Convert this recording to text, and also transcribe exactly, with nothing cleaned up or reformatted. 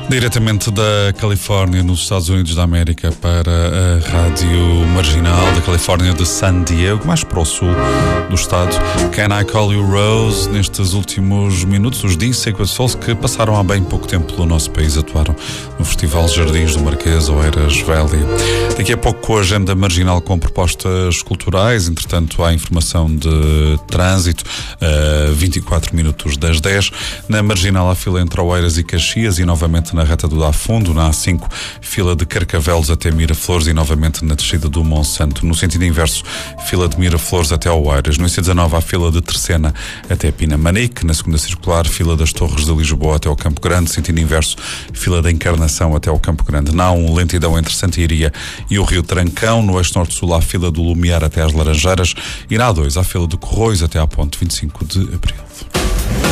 Diretamente da Califórnia, nos Estados Unidos da América, para a Rádio Marginal da Califórnia de San Diego, mais para o sul do estado. Can I Call You Rose? Nestes últimos minutos, os D Sacred Souls, que passaram há bem pouco tempo pelo nosso país, atuaram no Festival Jardins do Marquês, Oeiras Velha. Daqui a pouco, com a agenda marginal com propostas culturais, entretanto, há informação de trânsito, uh, vinte e quatro minutos das dez. Na Marginal, há fila entre Oeiras e Caxias e novamente na reta do Dá Fundo. Na A cinco, fila de Carcavelos até Miraflores e novamente na descida do Monsanto. No sentido inverso, fila de Miraflores até Oeiras. No I C dezanove, há fila de Terceira até Pinamanique. Na segunda circular, fila das Torres de Lisboa até ao Campo Grande. Sentido inverso, fila da Encarnação até ao Campo Grande. Na A um, lentidão entre Santa Iria e o Rio Trancão. No eixo norte-sul, há fila do Lumiar até às Laranjeiras. E na A dois, há fila de Corroios até à ponte vinte e cinco de abril.